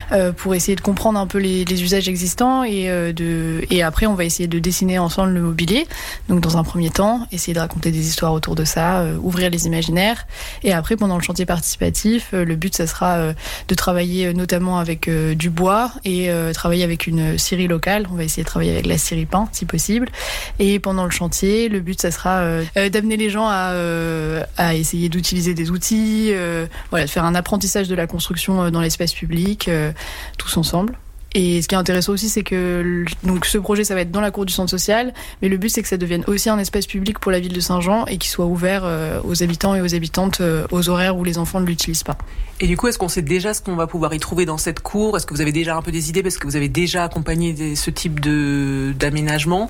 pour essayer de comprendre un peu les usages existants et après on va essayer de dessiner ensemble le mobilier. Donc dans un premier temps, essayer de raconter des histoires autour de ça, ouvrir les imaginaires. Et après, pendant le chantier participatif, le but, ça sera de travailler notamment avec du bois et travailler avec une scierie locale. On va essayer de travailler avec la scierie Pin, si possible. Et pendant le chantier, le but, ça sera d'amener les gens à essayer d'utiliser des outils, de faire un apprentissage de la construction dans l'espace public, tous ensemble. Et ce qui est intéressant aussi, c'est que donc ce projet, ça va être dans la cour du centre social, mais le but, c'est que ça devienne aussi un espace public pour la ville de Saint-Jean et qu'il soit ouvert aux habitants et aux habitantes aux horaires où les enfants ne l'utilisent pas. Et du coup, est-ce qu'on sait déjà ce qu'on va pouvoir y trouver dans cette cour ? Est-ce que vous avez déjà un peu des idées parce que vous avez déjà accompagné ce type d'aménagement ?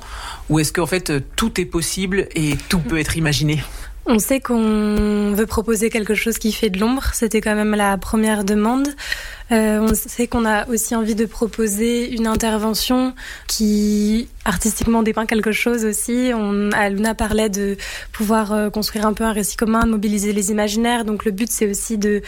Ou est-ce qu'en fait, tout est possible et tout peut être imaginé ? On sait qu'on veut proposer quelque chose qui fait de l'ombre. C'était quand même la première demande. On sait qu'on a aussi envie de proposer une intervention qui artistiquement dépeint quelque chose aussi. Luna parlait de pouvoir construire un peu un récit commun, de mobiliser les imaginaires. Donc le but, c'est aussi de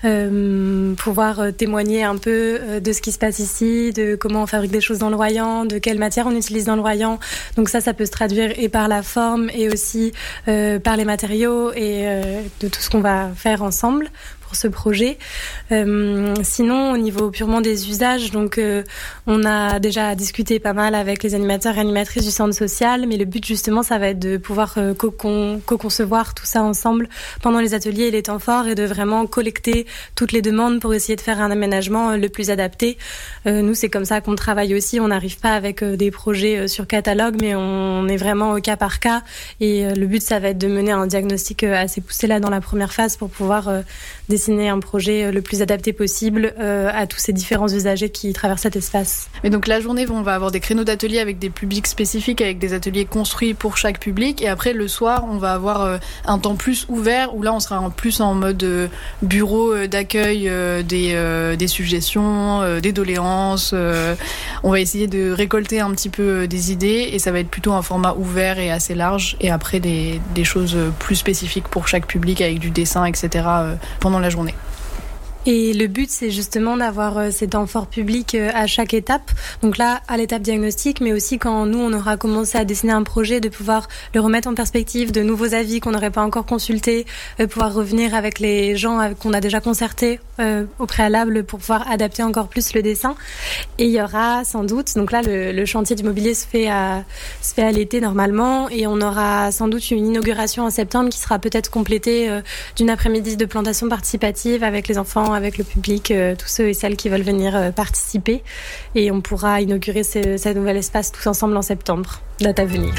pouvoir témoigner un peu de ce qui se passe ici, de comment on fabrique des choses dans le Royan, de quelle matière on utilise dans le Royan. Donc ça peut se traduire et par la forme et aussi par les matériaux et de tout ce qu'on va faire ensemble pour ce projet. Sinon, au niveau purement des usages, donc on a déjà discuté pas mal avec les animateurs et animatrices du centre social, mais le but justement, ça va être de pouvoir co-concevoir tout ça ensemble pendant les ateliers et les temps forts et de vraiment collecter toutes les demandes pour essayer de faire un aménagement le plus adapté. Nous, c'est comme ça qu'on travaille aussi. On n'arrive pas avec des projets sur catalogue, mais on est vraiment au cas par cas et le but, ça va être de mener un diagnostic assez poussé là dans la première phase pour pouvoir dessiner un projet le plus adapté possible à tous ces différents usagers qui traversent cet espace. Mais donc la journée, on va avoir des créneaux d'ateliers avec des publics spécifiques, avec des ateliers construits pour chaque public. Et après, le soir, on va avoir un temps plus ouvert où là, on sera plus en mode bureau d'accueil des suggestions, des doléances. On va essayer de récolter un petit peu des idées et ça va être plutôt un format ouvert et assez large. Et après, des choses plus spécifiques pour chaque public avec du dessin, etc. pendant la journée. Et le but, c'est justement d'avoir ces temps forts publics à chaque étape. Donc là, à l'étape diagnostic, mais aussi quand nous, on aura commencé à dessiner un projet, de pouvoir le remettre en perspective, de nouveaux avis qu'on n'aurait pas encore consultés, pouvoir revenir avec les gens qu'on a déjà concertés au préalable pour pouvoir adapter encore plus le dessin. Et il y aura sans doute, donc là, le chantier du mobilier se fait à l'été normalement, et on aura sans doute une inauguration en septembre qui sera peut-être complétée d'une après-midi de plantation participative avec les enfants, avec le public, tous ceux et celles qui veulent venir participer. Et on pourra inaugurer ce nouvel espace tous ensemble en septembre. Date à venir.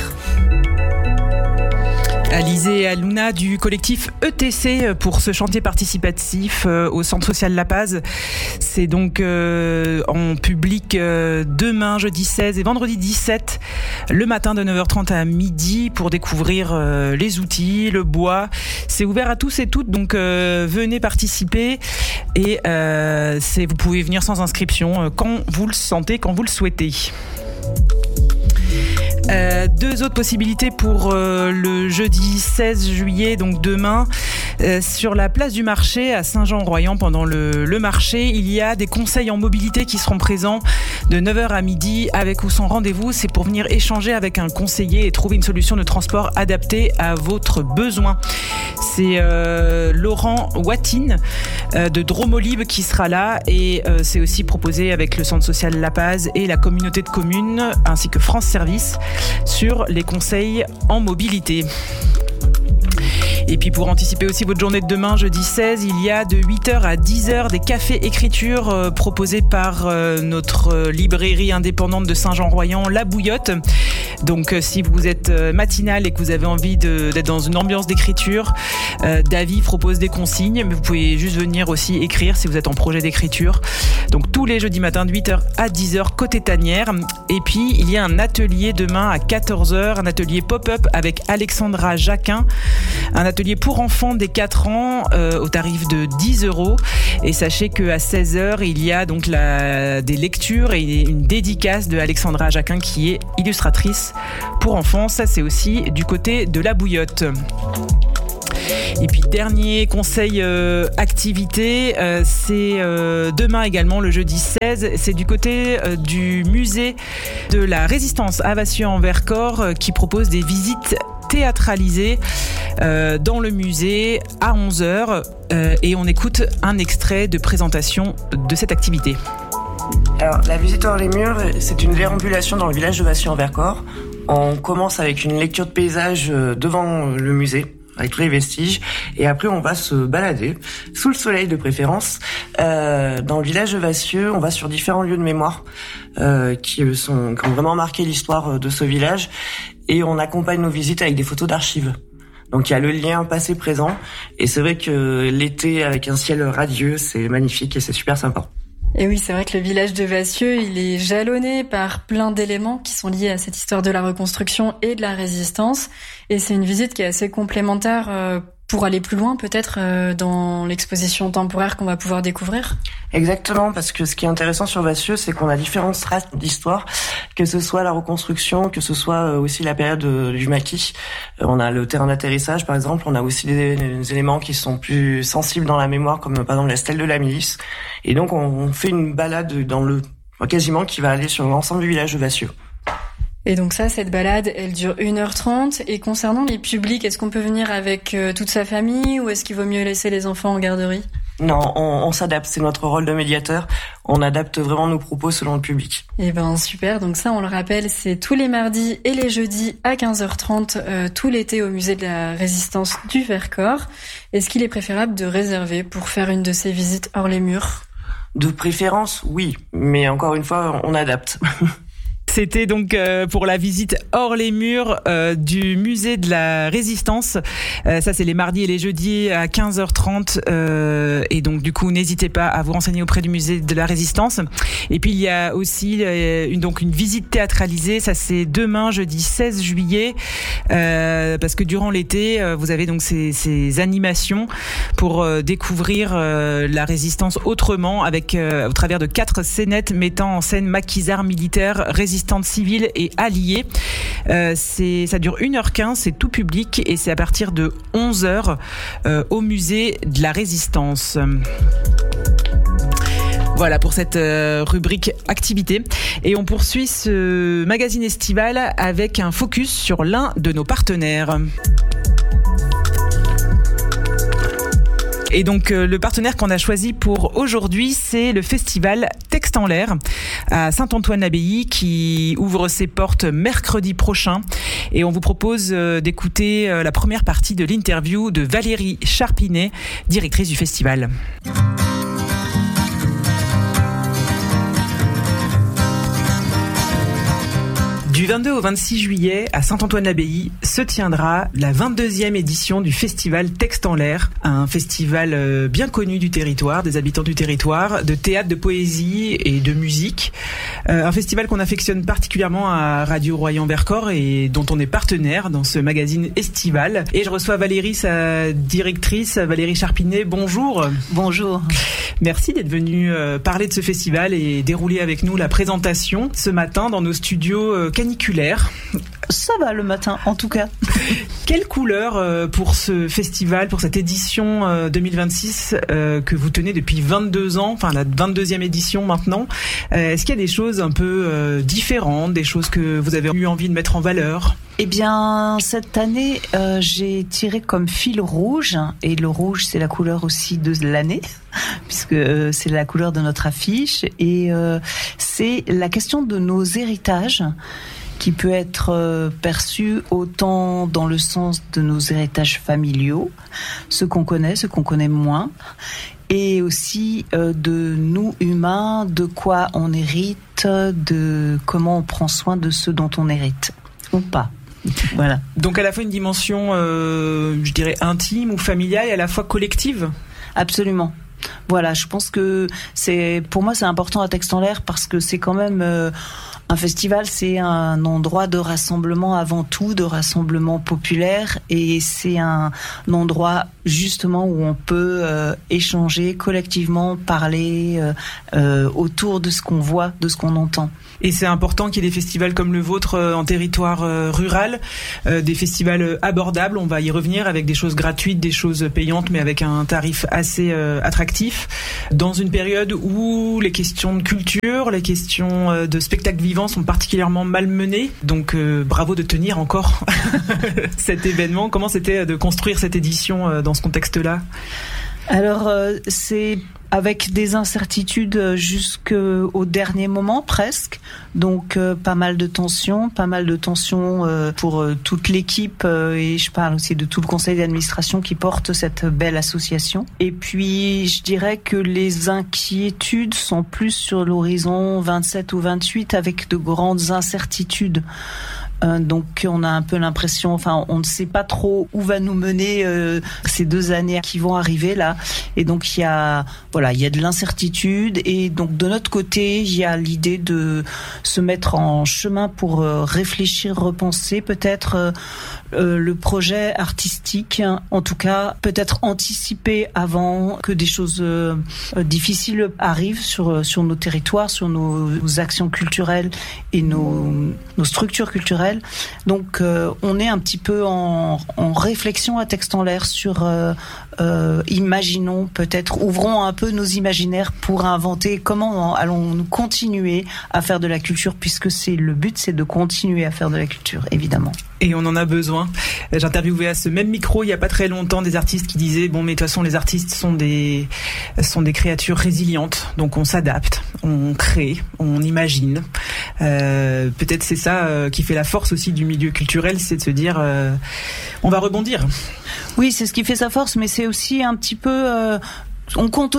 Alizé et Aluna du collectif ETC pour ce chantier participatif au Centre social La Paz. C'est donc en public demain, jeudi 16 et vendredi 17, le matin de 9h30 à midi pour découvrir les outils, le bois. C'est ouvert à tous et toutes, donc venez participer et vous pouvez venir sans inscription quand vous le sentez, quand vous le souhaitez. Deux autres possibilités pour le jeudi 16 juillet, donc demain, sur la place du marché à Saint-Jean-Royan. Pendant le marché, il y a des conseils en mobilité qui seront présents de 9h à midi avec ou sans rendez-vous. C'est pour venir échanger avec un conseiller et trouver une solution de transport adaptée à votre besoin. C'est Laurent Watine de Dromolib qui sera là et c'est aussi proposé avec le Centre social La Paz et la communauté de communes ainsi que France Service sur les conseils en mobilité. Et puis pour anticiper aussi votre journée de demain, jeudi 16, il y a de 8h à 10h des cafés écriture proposés par notre librairie indépendante de Saint-Jean-Royan, La Bouillotte. Donc si vous êtes matinal et que vous avez envie d'être dans une ambiance d'écriture, Davy propose des consignes, mais vous pouvez juste venir aussi écrire si vous êtes en projet d'écriture. Donc tous les jeudis matins de 8h à 10h côté tanière. Et puis il y a un atelier demain à 14h, un atelier pop-up avec Alexandra Jacquin, un atelier pour enfants des 4 ans au tarif de 10€. Et sachez qu'à 16h, il y a donc des lectures et une dédicace de Alexandra Jacquin qui est illustratrice pour enfants. Ça, c'est aussi du côté de La Bouillotte. Et puis dernier conseil activité, c'est demain également, le jeudi 16, c'est du côté du musée de la Résistance à Vassieux-en-Vercors qui propose des visites théâtralisées dans le musée à 11h et on écoute un extrait de présentation de cette activité. Alors, la visite hors les murs, c'est une déambulation dans le village de Vassieux-en-Vercors. On commence avec une lecture de paysage devant le musée, avec tous les vestiges, et après on va se balader, sous le soleil de préférence, dans le village de Vassieux. On va sur différents lieux de mémoire qui ont vraiment marqué l'histoire de ce village, et on accompagne nos visites avec des photos d'archives. Donc il y a le lien passé-présent, et c'est vrai que l'été avec un ciel radieux, c'est magnifique et c'est super sympa. Et oui, c'est vrai que le village de Vassieux, il est jalonné par plein d'éléments qui sont liés à cette histoire de la reconstruction et de la résistance. Et c'est une visite qui est assez complémentaire pour aller plus loin, peut-être, dans l'exposition temporaire qu'on va pouvoir découvrir. Exactement, parce que ce qui est intéressant sur Vassieux, c'est qu'on a différentes strates d'histoire, que ce soit la reconstruction, que ce soit aussi la période du maquis. On a le terrain d'atterrissage, par exemple. On a aussi des éléments qui sont plus sensibles dans la mémoire, comme par exemple la stèle de la milice. Et donc, on fait une balade quasiment qui va aller sur l'ensemble du village de Vassieux. Et donc ça, cette balade, elle dure 1h30. Et concernant les publics, est-ce qu'on peut venir avec toute sa famille ou est-ce qu'il vaut mieux laisser les enfants en garderie ? Non, on s'adapte, c'est notre rôle de médiateur. On adapte vraiment nos propos selon le public. Eh ben super, donc ça on le rappelle, c'est tous les mardis et les jeudis à 15h30 tout l'été au musée de la Résistance du Vercors. Est-ce qu'il est préférable de réserver pour faire une de ces visites hors les murs ? De préférence, oui, mais encore une fois, on adapte. C'était donc pour la visite hors les murs du musée de la Résistance. Ça, c'est les mardis et les jeudis à 15h30. Et donc, du coup, n'hésitez pas à vous renseigner auprès du musée de la Résistance. Et puis, il y a aussi une visite théâtralisée. Ça, c'est demain, jeudi 16 juillet. Parce que durant l'été, vous avez donc ces animations pour découvrir la Résistance autrement avec au travers de 4 scénettes mettant en scène maquisards militaires, résistantes civiles et alliées. Ça dure 1h15, c'est tout public et c'est à partir de 11h au musée de la Résistance. Voilà pour cette rubrique activité. Et on poursuit ce magazine estival avec un focus sur l'un de nos partenaires. Et donc le partenaire qu'on a choisi pour aujourd'hui, c'est le festival Texte en l'air à Saint-Antoine-l'Abbaye qui ouvre ses portes mercredi prochain. Et on vous propose d'écouter la première partie de l'interview de Valérie Charpinet, directrice du festival. Du 22 au 26 juillet, à Saint-Antoine-l'Abbaye, se tiendra la 22e édition du festival Texte en l'air, un festival bien connu du territoire, des habitants du territoire, de théâtre, de poésie et de musique. Un festival qu'on affectionne particulièrement à Radio Royan-Vercors et dont on est partenaire dans ce magazine estival. Et je reçois Valérie, sa directrice, Valérie Charpinet. Bonjour. Bonjour. Merci d'être venue parler de ce festival et dérouler avec nous la présentation ce matin dans nos studios caniculaires. Ça va le matin, en tout cas. Quelle couleur pour ce festival, pour cette édition 2026 que vous tenez depuis 22 ans, enfin la 22e édition maintenant. Est-ce qu'il y a des choses un peu différentes, des choses que vous avez eu envie de mettre en valeur ? Eh bien, cette année, j'ai tiré comme fil rouge, et le rouge, c'est la couleur aussi de l'année, puisque c'est la couleur de notre affiche, et c'est la question de nos héritages, qui peut être perçu autant dans le sens de nos héritages familiaux, ceux qu'on connaît moins, et aussi de nous humains, de quoi on hérite, de comment on prend soin de ceux dont on hérite, ou pas. Voilà. Donc à la fois une dimension, je dirais, intime ou familiale, et à la fois collective ? Absolument. Voilà, je pense que pour moi c'est important à Texte en l'air parce que c'est quand même un festival, c'est un endroit de rassemblement avant tout, de rassemblement populaire, et c'est un endroit justement où on peut échanger collectivement, parler autour de ce qu'on voit, de ce qu'on entend. Et c'est important qu'il y ait des festivals comme le vôtre en territoire rural, des festivals abordables, on va y revenir, avec des choses gratuites, des choses payantes, mais avec un tarif assez attractif, dans une période où les questions de culture, les questions de spectacle vivant sont particulièrement malmenées. Donc bravo de tenir encore cet événement. Comment c'était de construire cette édition dans ce contexte-là ? Alors c'est avec des incertitudes jusqu'au dernier moment presque, donc pas mal de tensions pour toute l'équipe et je parle aussi de tout le conseil d'administration qui porte cette belle association. Et puis je dirais que les inquiétudes sont plus sur l'horizon 27 ou 28 avec de grandes incertitudes. Donc on a un peu l'impression, on ne sait pas trop où va nous mener ces 2 années qui vont arriver là. Et donc il y a de l'incertitude, et donc de notre côté il y a l'idée de se mettre en chemin pour réfléchir, repenser peut-être le projet artistique, en tout cas peut-être anticiper avant que des choses difficiles arrivent sur nos territoires, sur nos actions culturelles et nos structures culturelles. Donc on est un petit peu en réflexion à Texte en l'air sur imaginons peut-être, ouvrons un peu nos imaginaires pour inventer comment allons-nous continuer à faire de la culture, puisque le but c'est de continuer à faire de la culture évidemment. Et on en a besoin. J'interviewais à ce même micro il y a pas très longtemps des artistes qui disaient mais de toute façon les artistes sont des créatures résilientes, donc on s'adapte, on crée, on imagine. Peut-être c'est ça qui fait la force aussi du milieu culturel, c'est de se dire on va rebondir. Oui, c'est ce qui fait sa force, mais c'est aussi un petit peu on compte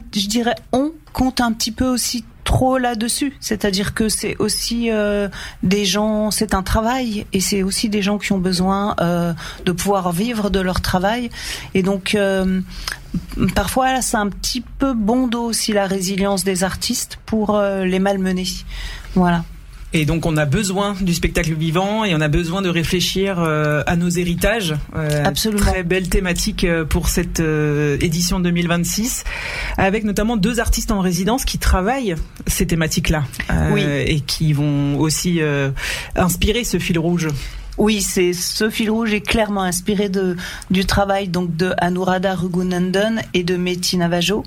un petit peu aussi trop là-dessus, c'est-à-dire que c'est aussi des gens, c'est un travail, et c'est aussi des gens qui ont besoin de pouvoir vivre de leur travail, et donc parfois là, c'est un petit peu bon dos aussi la résilience des artistes pour les malmener. Voilà. Et donc on a besoin du spectacle vivant et on a besoin de réfléchir à nos héritages. Absolument. Très belle thématique pour cette édition 2026, avec notamment 2 artistes en résidence qui travaillent ces thématiques-là, oui. Et qui vont aussi inspirer ce fil rouge. Oui, ce fil rouge est clairement inspiré du travail donc de Anuradha Rugunandan et de Meti Navajo.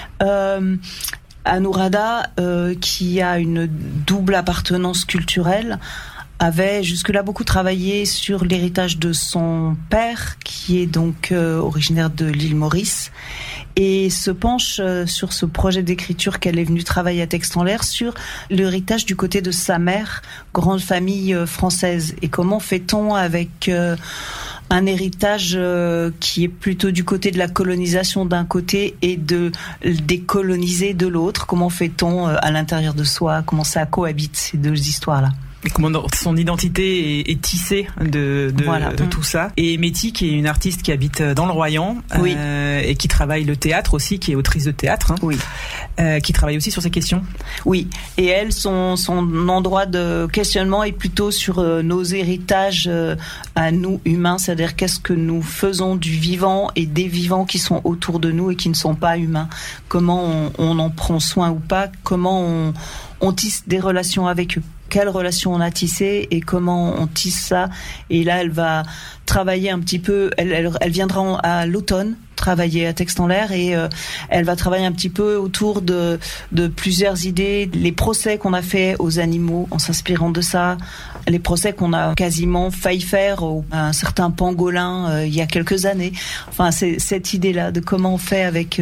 Anuradha, qui a une double appartenance culturelle, avait jusque-là beaucoup travaillé sur l'héritage de son père, qui est donc originaire de l'île Maurice, et se penche sur ce projet d'écriture qu'elle est venue travailler à Texte en l'air sur l'héritage du côté de sa mère, grande famille française. Et comment fait-on avec un héritage qui est plutôt du côté de la colonisation d'un côté et de décoloniser de l'autre? Comment fait-on à l'intérieur de soi? Comment ça cohabite, ces 2 histoires-là? Et comment son identité est tissée de tout ça. Et Meti, qui est une artiste qui habite dans le Royan, oui. Et qui travaille le théâtre aussi, qui est autrice de théâtre, oui. Qui travaille aussi sur ces questions. Oui, et elle, son endroit de questionnement est plutôt sur nos héritages à nous humains, c'est-à-dire qu'est-ce que nous faisons du vivant et des vivants qui sont autour de nous et qui ne sont pas humains. Comment on en prend soin ou pas, comment on tisse des relations avec eux. Quelle relation on a tissé et comment on tisse ça. Et là, elle va travailler un petit peu, elle viendra à l'automne travailler à Texte en l'air, et elle va travailler un petit peu autour de plusieurs idées, les procès qu'on a fait aux animaux en s'inspirant de ça, les procès qu'on a quasiment failli faire à un certain pangolin il y a quelques années. Enfin, c'est cette idée-là de comment on fait avec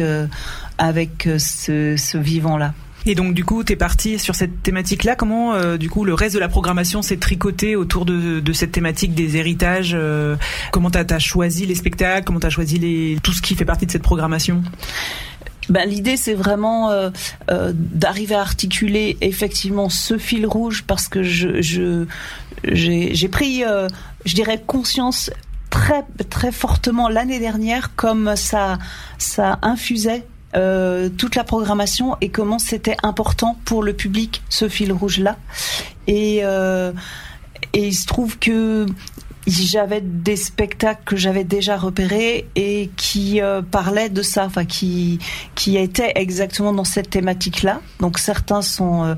ce vivant-là. Et donc du coup, t'es parti sur cette thématique-là. Comment du coup le reste de la programmation s'est tricoté autour de cette thématique des héritages? Comment t'as choisi les spectacles? Comment t'as choisi tout ce qui fait partie de cette programmation? L'idée, c'est vraiment d'arriver à articuler effectivement ce fil rouge, parce que j'ai pris, je dirais, conscience très très fortement l'année dernière, comme ça infusait toute la programmation et comment c'était important pour le public, ce fil rouge-là. Et il se trouve que j'avais des spectacles que j'avais déjà repérés et qui parlaient de ça, enfin qui étaient exactement dans cette thématique-là. Donc certains sont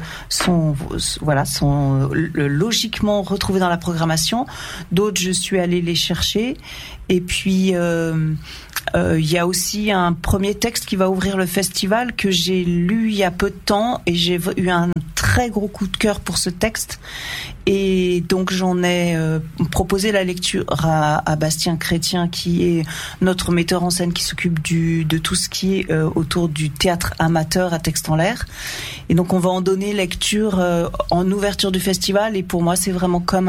logiquement retrouvés dans la programmation, d'autres je suis allée les chercher. Et puis il y a aussi un premier texte qui va ouvrir le festival que j'ai lu il y a peu de temps et j'ai eu un très gros coup de cœur pour ce texte. Et donc j'en ai proposé la lecture à Bastien Chrétien, qui est notre metteur en scène qui s'occupe de tout ce qui est autour du théâtre amateur à Texte-en-l'Air. Et donc on va en donner lecture en ouverture du festival. Et pour moi c'est vraiment comme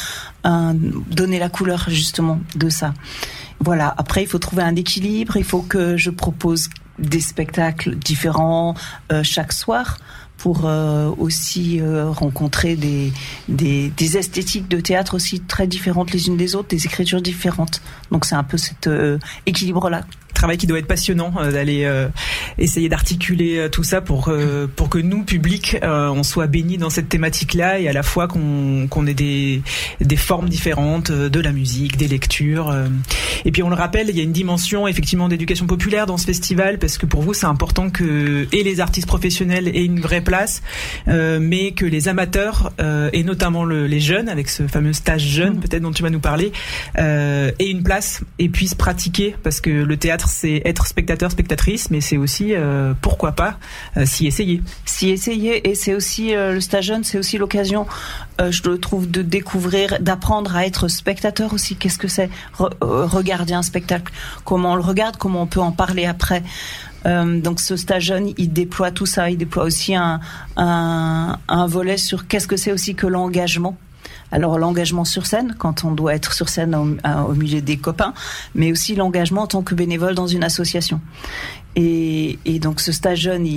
donner la couleur justement de ça. Voilà. Après il faut trouver un équilibre. Il faut que je propose des spectacles différents chaque soir, pour aussi rencontrer des esthétiques de théâtre aussi très différentes les unes des autres, des écritures différentes. Donc c'est un peu cet équilibre-là. Travail qui doit être passionnant, d'aller essayer d'articuler tout ça pour que nous, public, on soit baignés dans cette thématique-là et à la fois qu'on ait des formes différentes, de la musique, des lectures. Et puis on le rappelle, il y a une dimension effectivement d'éducation populaire dans ce festival, parce que pour vous c'est important que les artistes professionnels aient une vraie place, mais que les amateurs et notamment les jeunes, avec ce fameux stage jeune peut-être dont tu vas nous parler, aient une place et puissent pratiquer, parce que le théâtre c'est être spectateur, spectatrice, mais c'est aussi pourquoi pas s'y essayer. Et c'est aussi le stage jeune, c'est aussi l'occasion, je le trouve, de découvrir, d'apprendre à être spectateur aussi. Qu'est-ce que c'est regarder un spectacle, comment on le regarde, comment on peut en parler après. Donc ce stage jeune, il déploie tout ça, il déploie aussi un volet sur qu'est-ce que c'est aussi que l'engagement. Alors l'engagement sur scène, quand on doit être sur scène au milieu des copains, mais aussi l'engagement en tant que bénévole dans une association. Et donc ce stage jeune,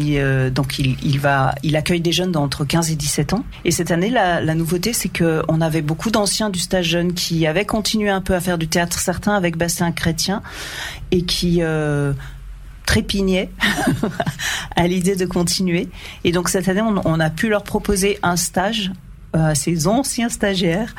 il accueille des jeunes d'entre 15 et 17 ans. Et cette année, la nouveauté, c'est que on avait beaucoup d'anciens du stage jeune qui avaient continué un peu à faire du théâtre, certains avec Bastien Chrétien, et qui trépignaient à l'idée de continuer. Et donc cette année, on a pu leur proposer un stage à ces anciens stagiaires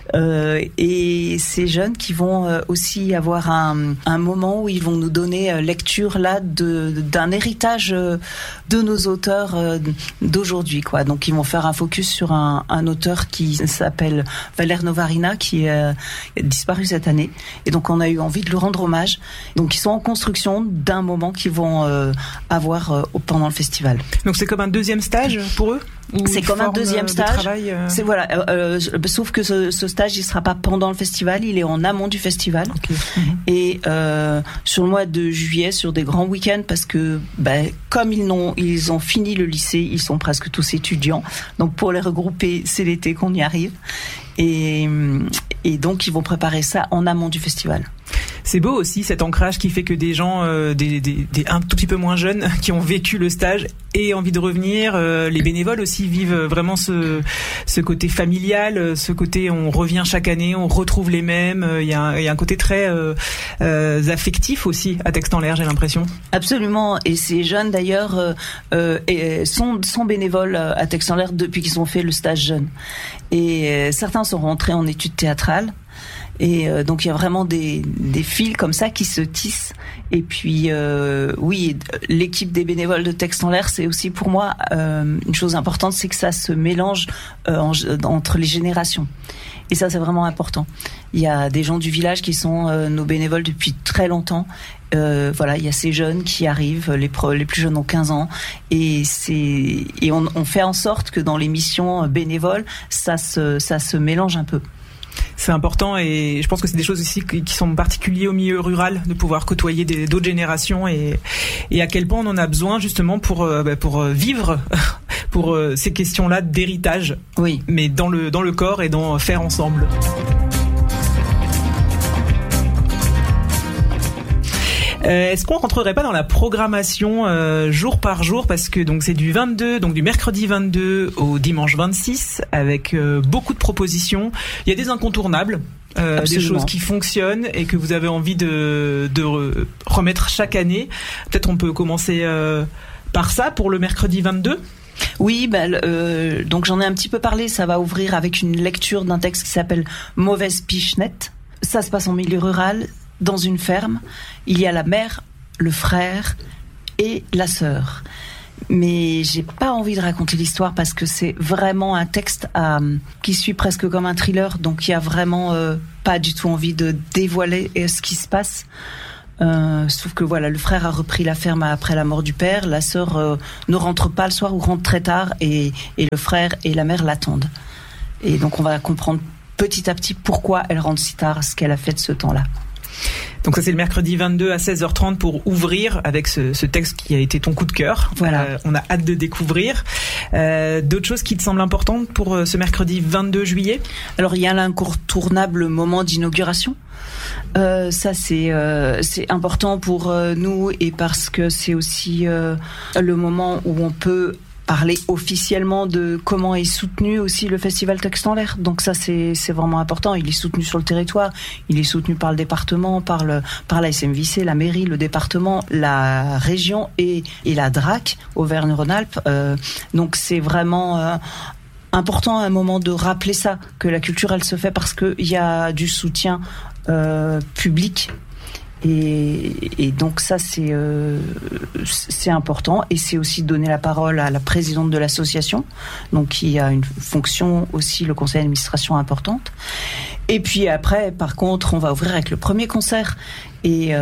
et ces jeunes qui vont aussi avoir un moment où ils vont nous donner lecture là d'un héritage de nos auteurs d'aujourd'hui, quoi. Donc ils vont faire un focus sur un auteur qui s'appelle Valère Novarina, qui est disparu cette année, et donc on a eu envie de lui rendre hommage. Donc ils sont en construction d'un moment qu'ils vont avoir pendant le festival. Donc c'est comme un deuxième stage pour eux? C'est comme un deuxième stage. C'est voilà. Sauf que ce stage, il sera pas pendant le festival, il est en amont du festival. Okay. Et sur le mois de juillet, sur des grands week-ends, parce que comme ils ont fini le lycée, ils sont presque tous étudiants. Donc pour les regrouper, c'est l'été qu'on y arrive. Et donc ils vont préparer ça en amont du festival. C'est beau aussi cet ancrage qui fait que des gens des un tout petit peu moins jeunes qui ont vécu le stage aient envie de revenir. Les bénévoles aussi vivent vraiment ce côté familial, ce côté on revient chaque année, on retrouve les mêmes. Il y a un côté très affectif aussi à Texte-en-l'Air, j'ai l'impression. Absolument. Et ces jeunes d'ailleurs sont bénévoles à Texte-en-l'Air depuis qu'ils ont fait le stage jeune. Et certains sont rentrés en études théâtrales. Et donc il y a vraiment des fils comme ça qui se tissent. Et puis oui, l'équipe des bénévoles de Texte-en-l'Air, c'est aussi pour moi une chose importante, c'est que ça se mélange entre les générations. Et ça, c'est vraiment important. Il y a des gens du village qui sont nos bénévoles depuis très longtemps. Voilà, il y a ces jeunes qui arrivent, les plus jeunes ont 15 ans, et on fait en sorte que dans les missions bénévoles, ça se mélange un peu. C'est important, et je pense que c'est des choses aussi qui sont particulières au milieu rural, de pouvoir côtoyer d'autres générations, et à quel point on en a besoin justement pour vivre pour ces questions-là d'héritage. Oui. Mais dans le corps et dans faire ensemble. Est-ce qu'on rentrerait pas dans la programmation jour par jour, parce que donc c'est du mercredi 22 au dimanche 26 avec beaucoup de propositions. Il y a des incontournables. Des choses qui fonctionnent et que vous avez envie de remettre chaque année. Peut-être on peut commencer par ça pour le mercredi 22. Oui, donc j'en ai un petit peu parlé. Ça va ouvrir avec une lecture d'un texte qui s'appelle Mauvaise pichenette. Ça se passe en milieu rural, dans une ferme. Il y a la mère, le frère et la sœur. Mais j'ai pas envie de raconter l'histoire parce que c'est vraiment un texte qui suit presque comme un thriller, donc il y a vraiment pas du tout envie de dévoiler ce qui se passe. Sauf que voilà, le frère a repris la ferme après la mort du père, la sœur ne rentre pas le soir ou rentre très tard et le frère et la mère l'attendent. Et donc on va comprendre petit à petit pourquoi elle rentre si tard, ce qu'elle a fait de ce temps-là. Donc ça c'est le mercredi 22 à 16h30 pour ouvrir avec ce texte qui a été ton coup de cœur. Voilà. On a hâte de découvrir. D'autres choses qui te semblent importantes pour ce mercredi 22 juillet ? Alors il y a l'incontournable moment d'inauguration. Ça c'est important pour nous et parce que c'est aussi le moment où on peut parler officiellement de comment est soutenu aussi le festival Texte en l'air. Donc ça c'est vraiment important. Il est soutenu sur le territoire, il est soutenu par le département, par la SMVC, la mairie, le département, la région et la DRAC, Auvergne-Rhône-Alpes. Donc c'est vraiment important à un moment de rappeler ça, que la culture elle se fait parce qu'il y a du soutien public. Et donc ça c'est important, et c'est aussi donner la parole à la présidente de l'association, donc qui a une fonction aussi, le conseil d'administration, importante. Et puis après par contre on va ouvrir avec le premier concert et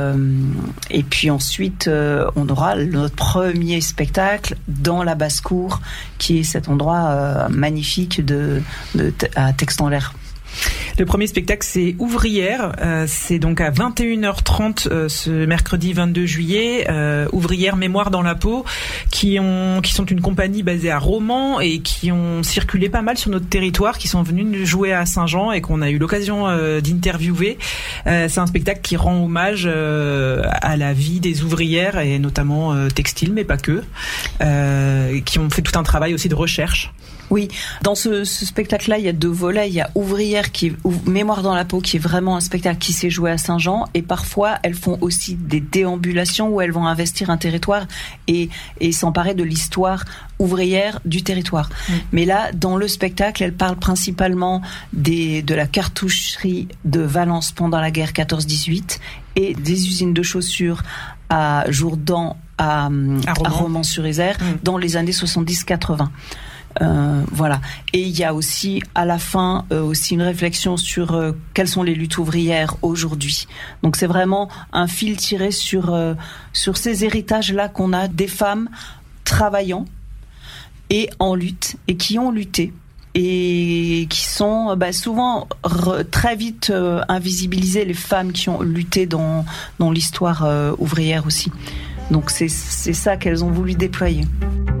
puis ensuite on aura notre premier spectacle dans la basse-cour, qui est cet endroit magnifique à Texte en l'air. Le premier spectacle, c'est Ouvrière. C'est donc à 21h30 ce mercredi 22 juillet. Ouvrière Mémoire dans la peau, qui sont une compagnie basée à Romans et qui ont circulé pas mal sur notre territoire, qui sont venus jouer à Saint-Jean et qu'on a eu l'occasion d'interviewer. C'est un spectacle qui rend hommage à la vie des ouvrières, et notamment textiles, mais pas que, qui ont fait tout un travail aussi de recherche. Oui, dans ce spectacle-là, il y a 2 volets. Il y a Ouvrière, Mémoire dans la peau, qui est vraiment un spectacle qui s'est joué à Saint-Jean. Et parfois, elles font aussi des déambulations où elles vont investir un territoire et s'emparer de l'histoire ouvrière du territoire. Mais là, dans le spectacle, elles parlent principalement de la cartoucherie de Valence pendant la guerre 14-18 et des usines de chaussures à Jourdan, à Romans-sur-Isère, dans les années 70-80. Voilà. Et il y a aussi à la fin aussi une réflexion sur quelles sont les luttes ouvrières aujourd'hui. Donc c'est vraiment un fil tiré sur ces héritages-là qu'on a des femmes travaillant et en lutte, et qui ont lutté et qui sont souvent très vite invisibilisées, les femmes qui ont lutté dans l'histoire ouvrière aussi. Donc c'est ça qu'elles ont voulu déployer.